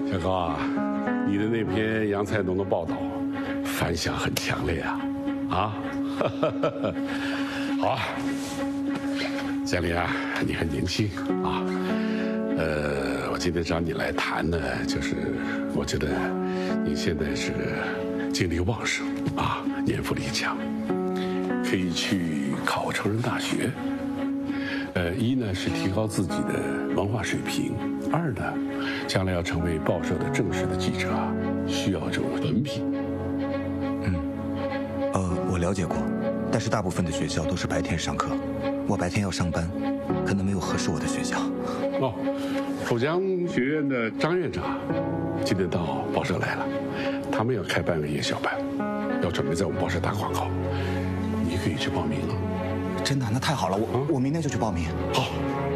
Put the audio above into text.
小高啊，你的那篇杨菜农的报道反响很强烈啊！好啊，江林啊，你很年轻啊。我今天找你来谈呢，就是我觉得你现在是精力旺盛啊，年富力强，可以去考成人大学。一呢是提高自己的文化水平，二呢，将来要成为报社的正式的记者啊，需要这种文凭。 我了解过，但是大部分的学校都是白天上课，我白天要上班，可能没有合适我的学校。 浦江学院的张院长今天到报社来了，他们要开半个夜校班，要准备在我们报社打广告，你可以去报名了。 真的？那太好了，我明天就去报名。 好。